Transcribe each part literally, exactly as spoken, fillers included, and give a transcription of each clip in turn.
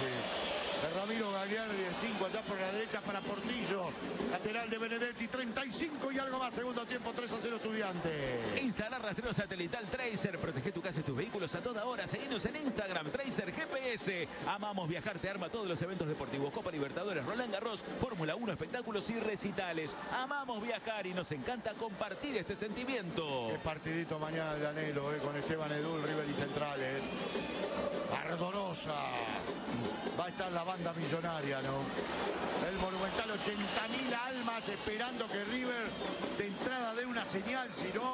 De Ramiro Gagliardi de cinco allá por la derecha para Portillo. Lateral de Benedetti, treinta y cinco y algo más. Segundo tiempo, tres a cero Estudiantes. Instalar rastreo satelital Tracer. Protege tu casa y tus vehículos a toda hora. Seguinos en Instagram, Tracer G P S. Amamos viajar, te arma todos los eventos deportivos. Copa Libertadores, Roland Garros, Fórmula uno, espectáculos y recitales. Amamos viajar y nos encanta compartir este sentimiento. Qué partidito mañana de Anhelo, eh, con Esteban Edul, River y Central. Eh. Ardorosa. Va a estar la banda millonaria, ¿no? El Monumental, ochenta mil almas esperando que River de entrada dé una señal, si no,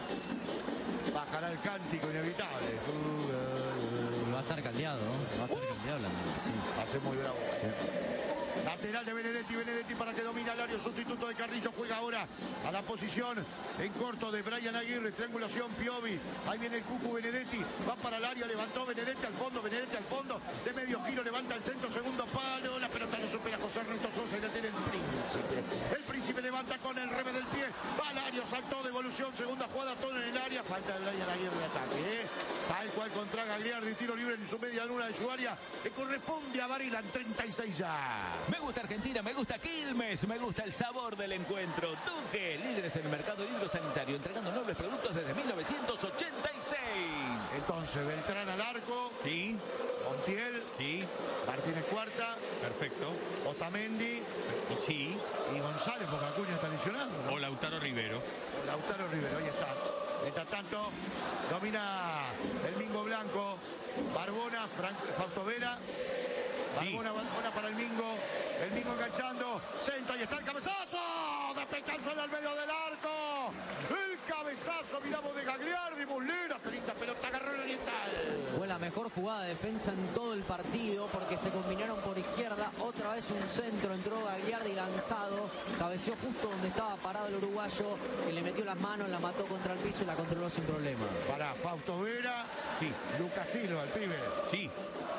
bajará el cántico inevitable. Va a estar caldeado, ¿no? Va a estar caldeado la mente, sí. Va a ser muy bravo. Lateral de Benedetti, Benedetti para que domina el área, sustituto de Carrillo, juega ahora a la posición en corto de Brian Aguirre, triangulación Piovi, ahí viene el Cucu Benedetti, va para el área, levantó Benedetti al fondo, Benedetti al fondo, de medio giro, levanta el centro, segundo palo, la pelota no supera José Ernesto Sosa y la tiene el Príncipe. El Príncipe levanta con el revés del pie, va al área, saltó, devolución, segunda jugada, todo en el área, falta de Brian Aguirre de ataque, ¿eh? Tal cual contra Gagliardi, tiro libre en su media luna de su área, le corresponde a Varela en treinta y seis ya. Me gusta Argentina, me gusta Quilmes, me gusta el sabor del encuentro. Duque, líderes en el mercado hidrosanitario, entregando nobles productos desde mil novecientos ochenta y seis. Entonces, Beltrán al arco. Sí. Montiel. Sí. Martínez Cuarta. Perfecto. Otamendi. Sí. Y González, porque Acuña está lesionado, ¿no? O Lautaro Rivero. Lautaro Rivero, ahí está. Mientras tanto, domina el Mingo Blanco. Barbona, Frank, Fausto Vera. Barbona, sí. Barbona para el Mingo. El Mingo enganchando. Centro, ahí está el cabezazo. De Pecanzo en el medio del arco. El cabezazo, miramos de Gagliardi. Muslera, que linda pelota, agarró el oriental. Fue la mejor jugada de defensa en todo el partido porque se combinaron por izquierda. Otra vez un centro, entró Gagliardi lanzado. Cabeció justo donde estaba parado el uruguayo. Que le metió las manos, la mató contra el piso y la controló sin problema. Para Fausto Vera. Sí. Lucas Silva, el pibe. Sí.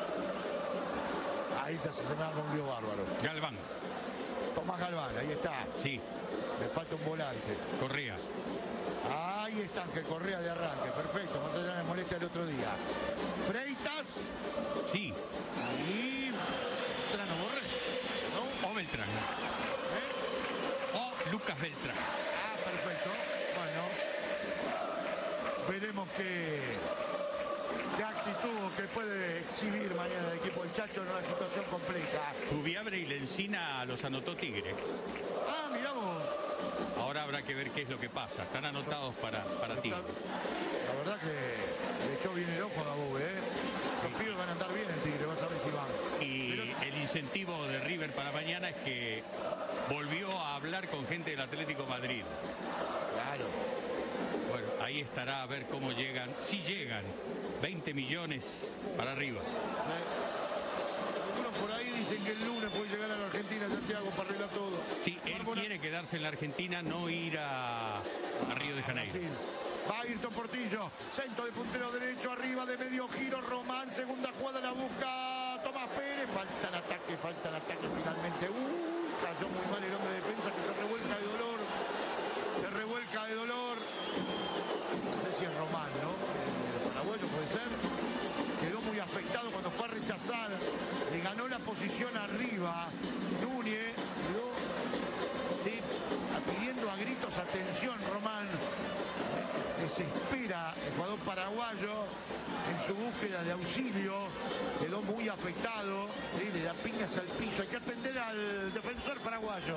Ahí se se me arma un lío bárbaro. Galván. Tomás Galván, ahí está. Sí. Le falta un volante. Correa. Ahí está Ángel Correa de arranque. Perfecto, más allá de la molestia el otro día. Freitas. Sí. Y Beltrán o Borré, ¿no? O Beltrán. ¿Eh? O Lucas Beltrán. Ah, perfecto. Bueno. Veremos qué, qué actitud que puede exhibir mañana el equipo del Chacho en una situación compleja. Subiabre y Lencina los anotó Tigre. Ah, mirá vos. Ahora habrá que ver qué es lo que pasa. Están anotados para, para Tigre. La verdad que le echó bien el ojo a la Bobe, ¿eh? Los pibes van a andar bien en Tigre, vas a ver si van. Y Pero... el incentivo de River para mañana es que volvió a hablar con gente del Atlético Madrid. Claro. Bueno, ahí estará a ver cómo llegan. Si llegan, veinte millones para arriba. Algunos por ahí dicen que el lunes puede llegar a la Argentina, Santiago, para arreglar todo. Sí, él Bárbara. quiere quedarse en la Argentina, no ir a, a Río de Janeiro. Sí. Va Ayrton Portillo, centro de puntero derecho, arriba de medio giro, Román, segunda jugada la busca Tomás Pérez, falta el ataque, falta el ataque finalmente. Uh, cayó muy mal el hombre de defensa que se revuelca de dolor, se revuelca de dolor. No sé si es Román, ¿no? El paraguayo puede ser. Quedó muy afectado cuando fue a rechazar, le ganó la posición arriba. Núñez quedó, sí, pidiendo a gritos atención, Román. Desespera el jugador paraguayo en su búsqueda de auxilio, quedó muy afectado, ¿sí? Le da piñas al piso, hay que atender al defensor paraguayo.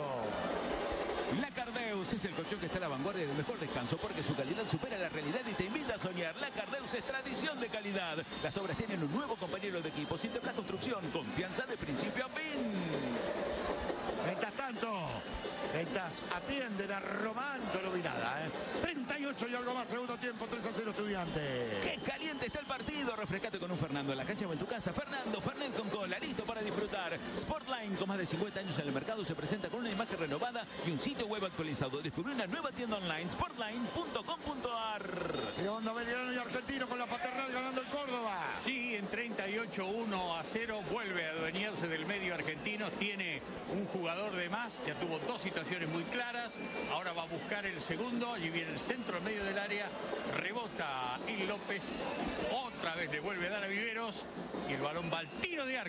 Lacardeus es el colchón que está a la vanguardia del mejor descanso porque su calidad supera la realidad y te invita a soñar. Lacardeus es tradición de calidad. Las obras tienen un nuevo compañero de equipo. Sinteplas Construcción, confianza de principio a fin. Mientras tanto, mientras atienden a Román, yo no vi nada, ¿eh? treinta y ocho y algo más, segundo tiempo, tres a cero Estudiantes. ¡Qué caliente está el partido! Refrescate con un Fernando en la cancha o en tu casa. Fernando, Fernet con cola, listo para disfrutar. Sportline, con más de cincuenta años en el mercado, se presenta con una imagen renovada y un sitio web actualizado. Descubre una nueva tienda online, sportline punto com punto ar. Y onda Belgrano y Argentino con la paternal ganando el Córdoba. Sí, en treinta y ocho, uno a cero, vuelve a adueñarse del medio argentino. Tiene un jugador de más, ya tuvo dos situaciones muy claras. Ahora va a buscar el segundo. Allí viene el centro al medio del área. Rebota Il López. Otra vez le vuelve a dar a Viveros. Y el balón va al tiro de arco.